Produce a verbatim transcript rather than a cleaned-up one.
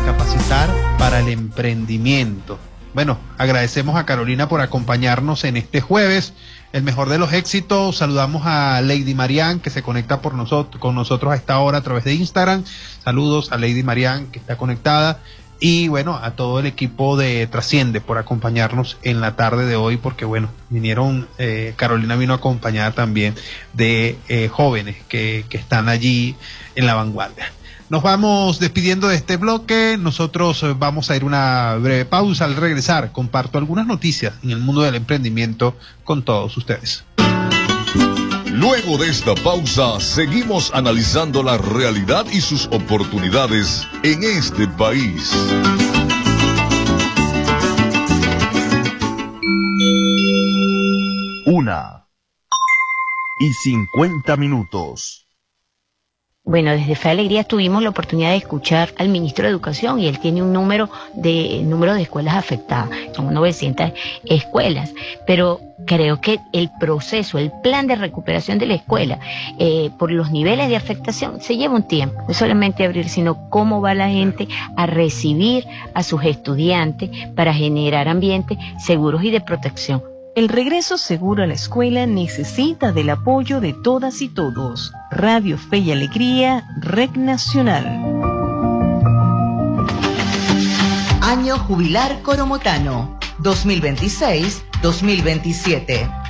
capacitar para el emprendimiento. Bueno, agradecemos a Carolina por acompañarnos en este jueves. El mejor de los éxitos. Saludamos a Lady Marian, que se conecta por nosotros, con nosotros a esta hora a través de Instagram. Saludos a Lady Marian, que está conectada. Y bueno, a todo el equipo de Trasciende por acompañarnos en la tarde de hoy, porque bueno, vinieron, eh, Carolina vino acompañada también de eh, jóvenes que, que están allí en la vanguardia. Nos vamos despidiendo de este bloque. Nosotros vamos a ir a una breve pausa. Al regresar, comparto algunas noticias en el mundo del emprendimiento con todos ustedes. Luego de esta pausa, seguimos analizando la realidad y sus oportunidades en este país. Una y cincuenta minutos. Bueno, desde Fe Alegría tuvimos la oportunidad de escuchar al ministro de Educación y él tiene un número de número de escuelas afectadas, son novecientas escuelas, pero creo que el proceso, el plan de recuperación de la escuela, eh, por los niveles de afectación, se lleva un tiempo. No solamente abrir, sino cómo va la gente a recibir a sus estudiantes para generar ambientes seguros y de protección. El regreso seguro a la escuela necesita del apoyo de todas y todos. Radio Fe y Alegría, Red Nacional. Año Jubilar Coromotano, dos mil veintiséis dos mil veintisiete.